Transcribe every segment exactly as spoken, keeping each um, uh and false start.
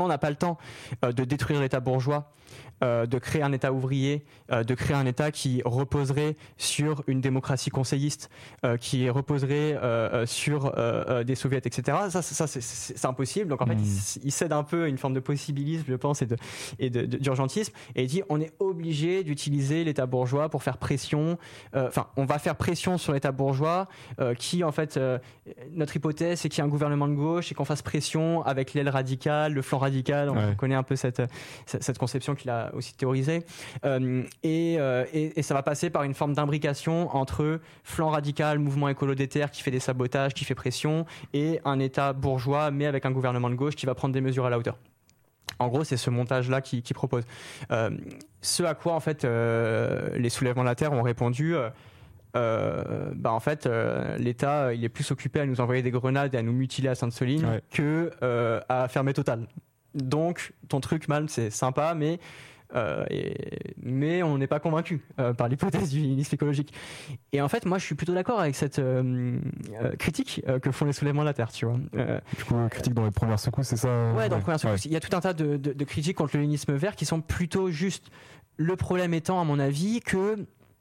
on n'a pas le temps euh, de détruire l'État bourgeois, euh, de créer un État ouvrier, euh, de créer un État qui reposerait sur une démocratie conseilliste, euh, qui reposerait euh, sur euh, euh, des soviets, et cetera. Ça, ça c'est, c'est, c'est impossible. Donc en fait, mmh. il, il cède un peu à une forme de possibilisme, je pense, et, de, et de, de, d'urgentisme, et il dit on est obligé d'utiliser l'État bourgeois pour faire pression. Enfin, euh, on va faire pression sur l'État bourgeois, euh, qui en fait, euh, notre hypothèse, c'est qu'il y a un gouvernement de gauche et qu'on fasse pression avec l'aile radicale, le flanc radical. On ouais. connaît un peu cette, cette conception qu'il a aussi théorisée. Euh, et, euh, et, et ça va passer par une forme d'imbrication entre flanc radical, mouvement écolo-déterre qui fait des sabotages, qui fait pression, et un État bourgeois, mais avec un gouvernement de gauche qui va prendre des mesures à la hauteur. En gros, c'est ce montage-là qui, qui propose. Euh, ce à quoi, en fait, euh, les soulèvements de la Terre ont répondu... Euh, Euh, bah en fait euh, l'État il est plus occupé à nous envoyer des grenades et à nous mutiler à Sainte-Soline ouais. que euh, à fermer Total. Donc ton truc Malm c'est sympa mais euh, et, mais on n'est pas convaincu euh, par l'hypothèse du léninisme écologique. Et en fait moi je suis plutôt d'accord avec cette euh, euh, critique euh, que font les soulèvements de la Terre, tu vois. Euh, du coup critique dans les premières secousses, c'est ça? Ouais, dans les premières secousses. Ouais. Il y a tout un tas de, de, de critiques contre le léninisme vert qui sont plutôt justes. Le problème étant à mon avis que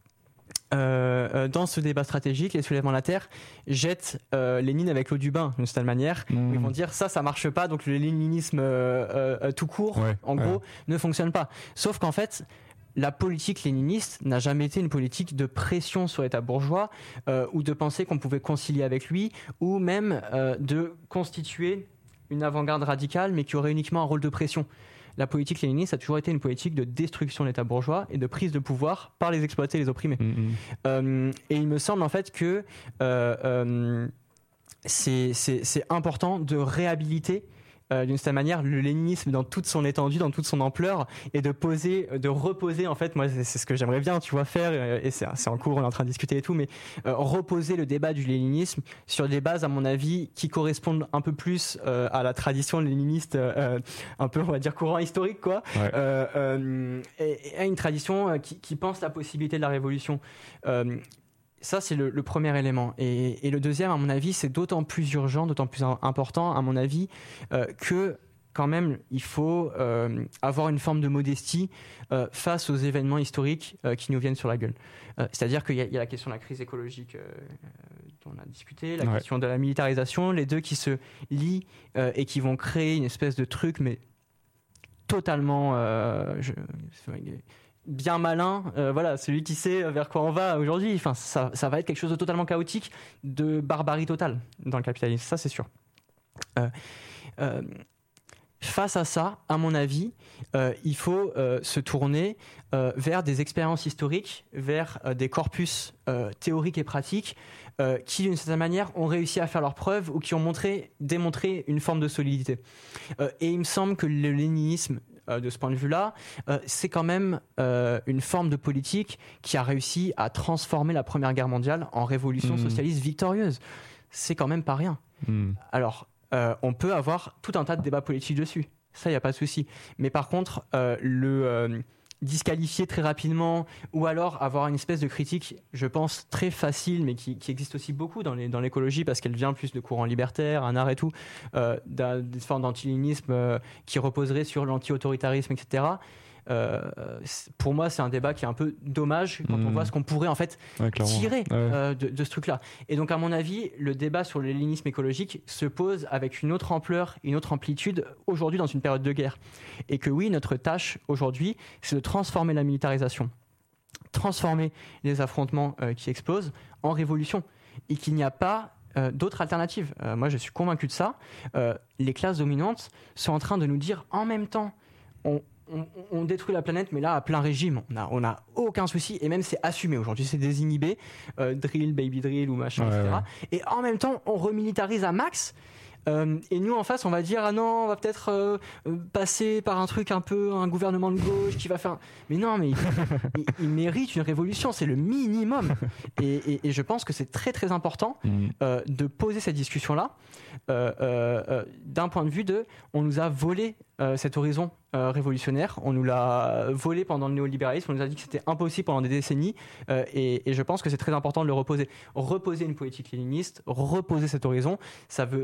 Euh, dans ce débat stratégique, les soulèvements de la Terre jettent euh, Lénine avec l'eau du bain d'une certaine manière. Mmh. Ils vont dire ça, ça marche pas, donc le léninisme euh, euh, tout court, ouais, en ouais. gros, ne fonctionne pas. Sauf qu'en fait, la politique léniniste n'a jamais été une politique de pression sur l'État bourgeois euh, ou de penser qu'on pouvait concilier avec lui ou même euh, de constituer une avant-garde radicale mais qui aurait uniquement un rôle de pression. La politique léniniste a toujours été une politique de destruction de l'État bourgeois et de prise de pouvoir par les exploités et les opprimés. Mmh. Euh, et il me semble en fait que euh, euh, c'est, c'est, c'est important de réhabiliter Euh, d'une certaine manière le léninisme dans toute son étendue, dans toute son ampleur, et de poser, de reposer en fait, moi c'est, c'est ce que j'aimerais bien, tu vois, faire, et c'est, c'est en cours, on est en train de discuter et tout, mais euh, reposer le débat du léninisme sur des bases, à mon avis, qui correspondent un peu plus euh, à la tradition léniniste, euh, un peu, on va dire, courant historique, quoi, ouais. euh, euh, et, et à une tradition qui, qui pense la possibilité de la révolution. Euh, Ça, c'est le, le premier élément. Et, et le deuxième, à mon avis, c'est d'autant plus urgent, d'autant plus important, à mon avis, euh, que quand même, il faut euh, avoir une forme de modestie euh, face aux événements historiques euh, qui nous viennent sur la gueule. Euh, c'est-à-dire qu'il y a, il y a la question de la crise écologique euh, dont on a discuté, la ouais. question de la militarisation, les deux qui se lient euh, et qui vont créer une espèce de truc, mais totalement... Euh, je, bien malin, euh, voilà, celui qui sait vers quoi on va aujourd'hui. Enfin, ça, ça va être quelque chose de totalement chaotique, de barbarie totale dans le capitalisme, ça c'est sûr. Euh, euh, face à ça, à mon avis, euh, il faut euh, se tourner euh, vers des expériences historiques, vers euh, des corpus euh, théoriques et pratiques euh, qui, d'une certaine manière, ont réussi à faire leurs preuves ou qui ont montré, démontré une forme de solidité. Euh, et il me semble que le léninisme, de ce point de vue-là, euh, c'est quand même euh, une forme de politique qui a réussi à transformer la Première Guerre mondiale en révolution mmh. socialiste victorieuse. C'est quand même pas rien. Mmh. Alors, euh, on peut avoir tout un tas de débats politiques dessus. Ça, il n'y a pas de souci. Mais par contre, euh, le euh, disqualifier très rapidement ou alors avoir une espèce de critique, je pense, très facile, mais qui, qui existe aussi beaucoup dans, les, dans l'écologie parce qu'elle vient plus de courants libertaires, un art et tout, euh, des formes d'antilénisme euh, qui reposeraient sur l'anti-autoritarisme, et cetera. Euh, pour moi, c'est un débat qui est un peu dommage quand mmh. on voit ce qu'on pourrait en fait ouais, tirer ouais. euh, de, de ce truc-là. Et donc, à mon avis, le débat sur le léninisme écologique se pose avec une autre ampleur, une autre amplitude aujourd'hui dans une période de guerre. Et que oui, notre tâche aujourd'hui, c'est de transformer la militarisation, transformer les affrontements euh, qui explosent en révolution, et qu'il n'y a pas Euh, d'autres alternatives. Euh, moi, je suis convaincu de ça. Euh, les classes dominantes sont en train de nous dire en même temps, on, on, on détruit la planète, mais là, à plein régime, on n'a on a aucun souci, et même c'est assumé aujourd'hui, c'est désinhibé, euh, drill, baby drill ou machin, ouais, et cetera. Ouais. Et en même temps, on remilitarise à max. Euh, et nous en face on va dire ah non on va peut-être euh, passer par un truc un peu un gouvernement de gauche qui va faire mais non mais il, il, il mérite une révolution, c'est le minimum et, et, et je pense que c'est très très important euh, de poser cette discussion là euh, euh, d'un point de vue de on nous a volé euh, cet horizon euh, révolutionnaire, on nous l'a volé pendant le néolibéralisme, on nous a dit que c'était impossible pendant des décennies euh, et, et je pense que c'est très important de le reposer reposer une politique léniniste, reposer cet horizon, ça veut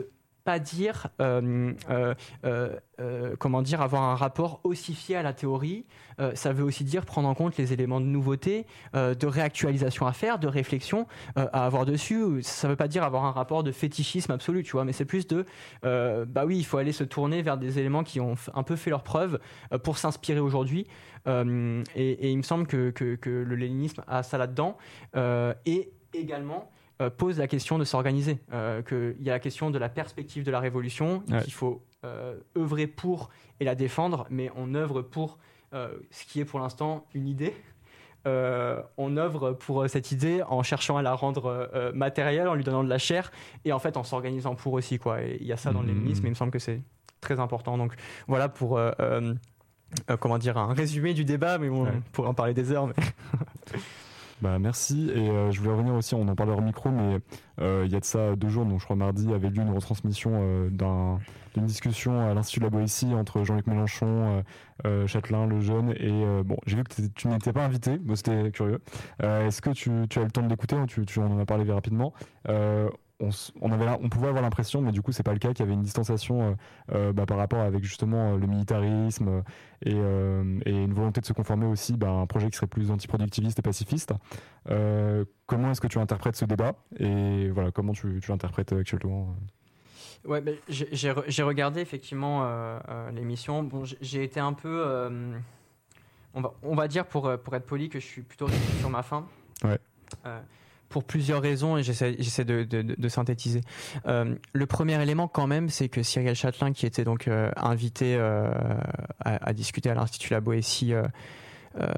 pas dire, euh, euh, euh, euh, comment dire, avoir un rapport ossifié à la théorie. Euh, ça veut aussi dire prendre en compte les éléments de nouveauté, euh, de réactualisation à faire, de réflexion euh, à avoir dessus. Ça veut pas dire avoir un rapport de fétichisme absolu, tu vois, mais c'est plus de, euh, bah oui, il faut aller se tourner vers des éléments qui ont un peu fait leur preuve euh, pour s'inspirer aujourd'hui. Euh, et, et il me semble que, que, que le léninisme a ça là-dedans. Euh, et également euh, pose la question de s'organiser. Euh, qu'il y a la question de la perspective de la révolution, ouais. qu'il faut euh, œuvrer pour et la défendre, mais on œuvre pour euh, ce qui est pour l'instant une idée. Euh, on œuvre pour cette idée en cherchant à la rendre euh, matérielle, en lui donnant de la chair, et en fait en s'organisant pour aussi, quoi. Et il y a ça dans le léninisme, et il me semble que c'est très important. Donc voilà pour euh, euh, euh, comment dire, un résumé du débat, mais bon, ouais. on pourrait en parler des heures. Mais Bah merci, et euh, je voulais revenir aussi, on en parlait hors micro, mais euh, il y a de ça deux jours, donc je crois mardi, avait lieu une retransmission euh, d'un, d'une discussion à l'Institut de la Boétie entre Jean-Luc Mélenchon, euh, euh, Châtelain, Lejeune, et euh, bon, j'ai vu que tu n'étais pas invité, bon, c'était curieux. Euh, est-ce que tu, tu as eu le temps de l'écouter, tu, tu en as parlé rapidement euh, On, on, avait là, on pouvait avoir l'impression, mais du coup c'est pas le cas, qu'il y avait une distanciation euh, euh, bah, par rapport avec justement euh, le militarisme euh, et, euh, et une volonté de se conformer aussi bah, à un projet qui serait plus antiproductiviste et pacifiste. Euh, comment est-ce que tu interprètes ce débat et voilà, comment tu, tu l'interprètes actuellement? Ouais, bah, j'ai, j'ai, j'ai regardé effectivement euh, euh, l'émission. Bon, j'ai, j'ai été un peu, euh, on, va, on va dire pour, pour être poli, que je suis plutôt sur ma faim. Ouais. Euh, pour plusieurs raisons, et j'essaie, j'essaie de, de, de synthétiser. Euh, le premier élément, quand même, c'est que Cyrielle Châtelain, qui était donc euh, invité euh, à, à discuter à l'Institut La Boétie euh, euh,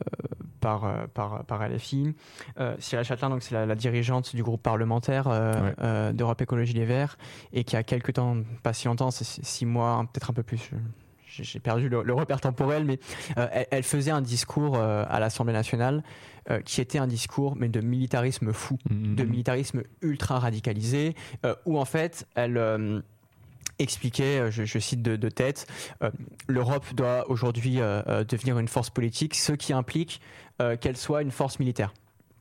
par, par, par L F I, euh, Cyrielle Châtelain, donc, c'est la, la dirigeante du groupe parlementaire euh, ouais. euh, d'Europe Écologie Les Verts, et qui a quelques temps, pas si longtemps, c'est six mois, peut-être un peu plus. J'ai perdu le, le repère temporel, mais euh, elle, elle faisait un discours euh, à l'Assemblée nationale euh, qui était un discours mais de militarisme fou, mmh. de militarisme ultra radicalisé, euh, où en fait elle euh, expliquait, je, je cite de, de tête, euh, l'Europe doit aujourd'hui euh, devenir une force politique, ce qui implique euh, qu'elle soit une force militaire.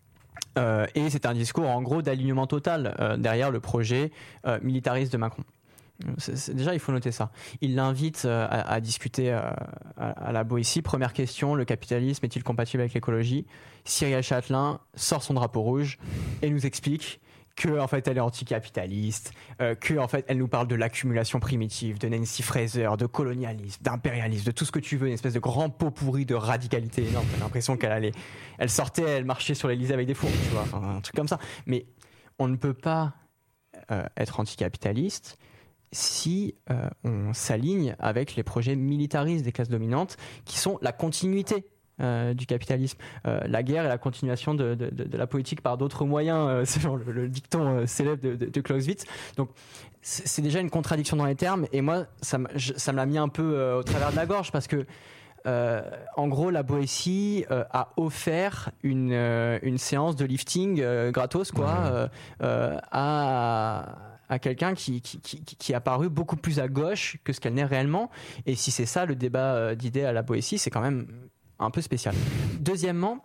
Euh, et c'est un discours en gros d'alignement total euh, derrière le projet euh, militariste de Macron. C'est, c'est, déjà, il faut noter ça. Il l'invite euh, à, à discuter euh, à, à la Boétie. Première question, le capitalisme est-il compatible avec l'écologie? Cyrielle Châtelain sort son drapeau rouge et nous explique que en fait, elle est anticapitaliste, euh, que en fait, elle nous parle de l'accumulation primitive, de Nancy Fraser, de colonialisme, d'impérialisme, de tout ce que tu veux, une espèce de grand pot pourri de radicalité énorme. J'ai l'impression qu'elle allait, elle sortait, elle marchait sur l'Élysée avec des fourches, tu vois, enfin, un truc comme ça. Mais on ne peut pas euh, être anticapitaliste si euh, on s'aligne avec les projets militaristes des classes dominantes qui sont la continuité euh, du capitalisme. Euh, la guerre est la continuation de, de, de, de la politique par d'autres moyens, euh, c'est genre le, le dicton euh, célèbre de, de, de Clausewitz. Donc c'est, c'est déjà une contradiction dans les termes, et moi ça, je, ça me l'a mis un peu euh, au travers de la gorge, parce que Euh, en gros, la Boétie euh, a offert une, euh, une séance de lifting euh, gratos, quoi, ouais. euh, euh, à, à quelqu'un qui, qui, qui, qui est apparu beaucoup plus à gauche que ce qu'elle n'est réellement. Et si c'est ça le débat d'idées à la Boétie, c'est quand même un peu spécial. Deuxièmement,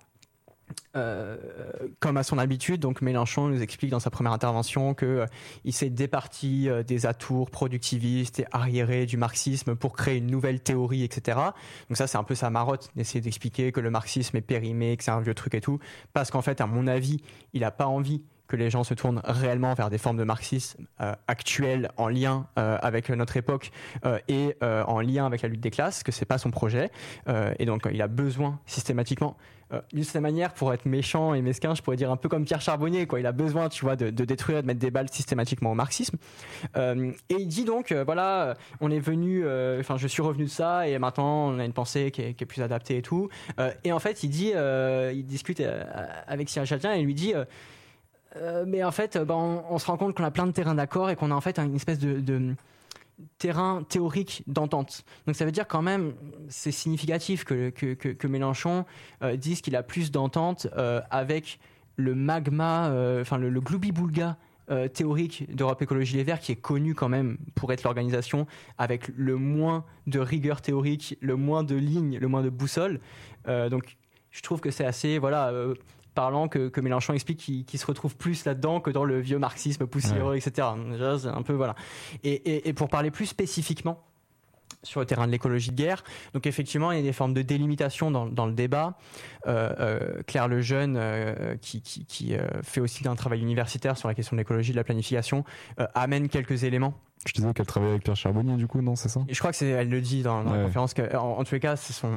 Euh, comme à son habitude, donc Mélenchon nous explique dans sa première intervention qu'il euh, s'est départi euh, des atours productivistes et arriérés du marxisme pour créer une nouvelle théorie, et cetera. Donc ça, c'est un peu sa marotte d'essayer d'expliquer que le marxisme est périmé, que c'est un vieux truc et tout, parce qu'en fait, à mon avis, il n'a pas envie que les gens se tournent réellement vers des formes de marxisme euh, actuelles en lien euh, avec notre époque euh, et euh, en lien avec la lutte des classes, que c'est pas son projet, euh, et donc il a besoin systématiquement euh, d'une certaine manière, pour être méchant et mesquin, je pourrais dire un peu comme Pierre Charbonnier, quoi. Il a besoin, tu vois, de, de détruire, de mettre des balles systématiquement au marxisme. Euh, et il dit donc, euh, voilà, on est venu, enfin, euh, je suis revenu de ça, et maintenant on a une pensée qui est, qui est plus adaptée et tout. Euh, et en fait, il dit, euh, il discute euh, avec Cyrielle Châtelain et il lui dit. Euh, Euh, mais en fait, bah, on, on se rend compte qu'on a plein de terrains d'accord et qu'on a en fait une espèce de, de terrain théorique d'entente. Donc ça veut dire quand même, c'est significatif que, que, que, que Mélenchon euh, dise qu'il a plus d'entente euh, avec le magma, enfin euh, le, le gloubi-boulga euh, théorique d'Europe Écologie Les Verts, qui est connu quand même pour être l'organisation avec le moins de rigueur théorique, le moins de lignes, le moins de boussole. Euh, donc je trouve que c'est assez, voilà... Euh, parlant que, que Mélenchon explique qu'il, qu'il se retrouve plus là-dedans que dans le vieux marxisme poussiéreux, ouais. et cetera. Déjà, c'est un peu voilà. Et, et, et pour parler plus spécifiquement sur le terrain de l'écologie de guerre, donc effectivement, il y a des formes de délimitation dans, dans le débat. Euh, euh, Claire Lejeune, euh, qui, qui, qui euh, fait aussi un travail universitaire sur la question de l'écologie, de la planification, euh, amène quelques éléments. Je disais qu'elle travaille avec Pierre Charbonnier, du coup, non, c'est ça ? Et je crois que c'est, elle le dit dans, dans ouais. la conférence, que, en, en tous les cas, c'est son,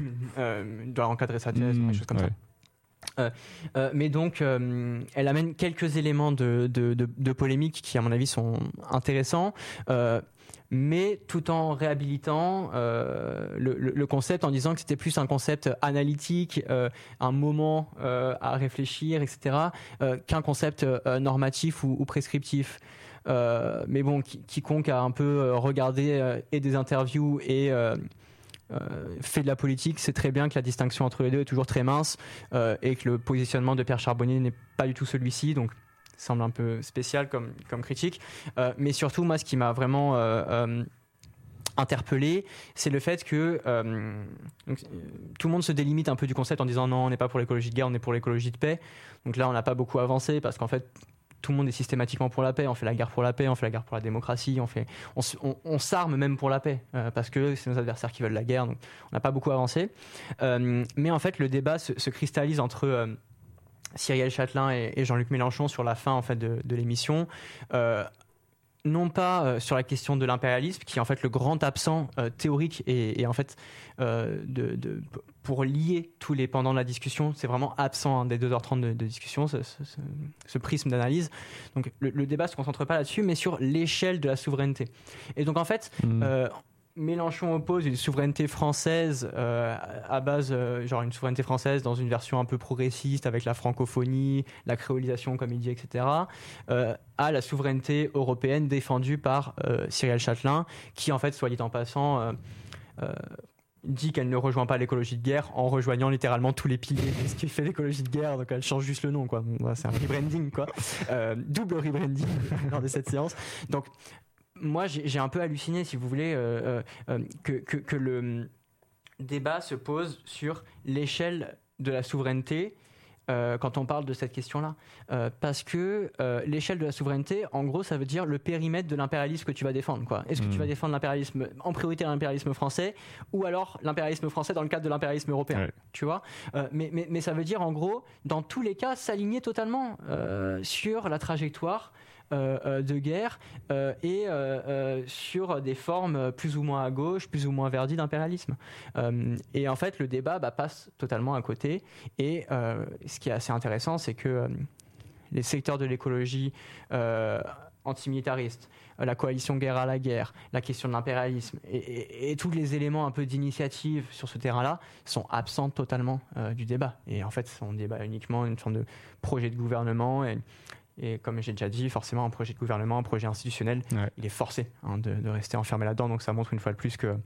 euh, doit encadrer sa thèse, mmh, des choses comme ouais. ça. Euh, euh, mais donc, euh, elle amène quelques éléments de, de, de, de polémique qui, à mon avis, sont intéressants, euh, mais tout en réhabilitant euh, le, le, le concept, en disant que c'était plus un concept analytique, euh, un moment euh, à réfléchir, et cetera, euh, qu'un concept euh, normatif ou, ou prescriptif. Euh, mais bon, qui, quiconque a un peu regardé euh, et des interviews et euh, euh, fait de la politique, sait très bien que la distinction entre les deux est toujours très mince euh, et que le positionnement de Pierre Charbonnier n'est pas du tout celui-ci, donc ça semble un peu spécial comme, comme critique. Euh, mais surtout, moi, ce qui m'a vraiment euh, euh, interpellé, c'est le fait que euh, donc, tout le monde se délimite un peu du concept en disant non, on n'est pas pour l'écologie de guerre, on est pour l'écologie de paix. Donc là, on n'a pas beaucoup avancé parce qu'en fait, tout le monde est systématiquement pour la paix. On fait la guerre pour la paix, on fait la guerre pour la démocratie, on, fait, on, on, on s'arme même pour la paix euh, parce que c'est nos adversaires qui veulent la guerre. Donc on n'a pas beaucoup avancé. Euh, mais en fait, le débat se, se cristallise entre euh, Cyrielle Châtelain et, et Jean-Luc Mélenchon sur la fin en fait, de, de l'émission. Euh, non pas euh, sur la question de l'impérialisme, qui est en fait le grand absent euh, théorique et, et en fait euh, de, de, pour lier tous les pendants de la discussion, c'est vraiment absent hein, des deux heures trente de, de discussion, ce, ce, ce prisme d'analyse. Donc le, le débat ne se concentre pas là-dessus, mais sur l'échelle de la souveraineté. Et donc en fait, mmh. euh, Mélenchon oppose une souveraineté française euh, à base, euh, genre une souveraineté française dans une version un peu progressiste avec la francophonie, la créolisation comme il dit, et cetera, euh, à la souveraineté européenne défendue par euh, Cyrielle Châtelain, qui en fait, soit dit en passant, euh, euh, dit qu'elle ne rejoint pas l'écologie de guerre en rejoignant littéralement tous les piliers de ce qui fait l'écologie de guerre, donc elle change juste le nom, quoi. Bon, bah, c'est un rebranding, quoi. Euh, double rebranding lors de cette séance. Donc, moi, j'ai, j'ai un peu halluciné, si vous voulez, euh, euh, que, que, que le débat se pose sur l'échelle de la souveraineté euh, quand on parle de cette question-là. Euh, parce que euh, l'échelle de la souveraineté, en gros, ça veut dire le périmètre de l'impérialisme que tu vas défendre, quoi. Est-ce que mmh. tu vas défendre l'impérialisme, en priorité l'impérialisme français, ou alors l'impérialisme français dans le cadre de l'impérialisme européen, ouais. tu vois euh, mais, mais, mais ça veut dire, en gros, dans tous les cas, s'aligner totalement euh, sur la trajectoire Euh, de guerre euh, et euh, euh, sur des formes plus ou moins à gauche, plus ou moins verdies d'impérialisme. Euh, et en fait, le débat bah, passe totalement à côté. Et euh, ce qui est assez intéressant, c'est que euh, les secteurs de l'écologie euh, antimilitaristes, la coalition guerre à la guerre, la question de l'impérialisme et, et, et tous les éléments un peu d'initiative sur ce terrain-là sont absents totalement euh, du débat. Et en fait, on débat uniquement une forme de projet de gouvernement et Et comme j'ai déjà dit, forcément, un projet de gouvernement, un projet institutionnel, ouais. il est forcé hein, de, de rester enfermé là-dedans. Donc ça montre une fois de plus que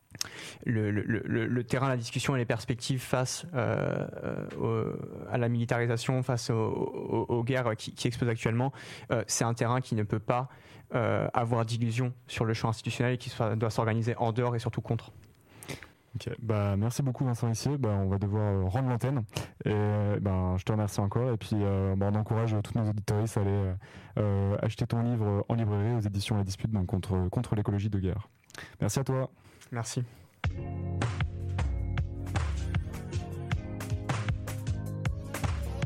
le, le, le, le terrain, la discussion et les perspectives face euh, au, à la militarisation, face aux, aux, aux guerres qui, qui explosent actuellement, euh, c'est un terrain qui ne peut pas euh, avoir d'illusion sur le champ institutionnel et qui soit, doit s'organiser en dehors et surtout contre. Ok, bah merci beaucoup Vincent Rissier. Bah, on va devoir euh, rendre l'antenne. Et euh, bah, je te remercie encore. Et puis euh, bah, on encourage tous nos auditeurs à aller euh, euh, acheter ton livre en librairie aux éditions La Dispute, donc contre, contre l'écologie de guerre. Merci à toi. Merci.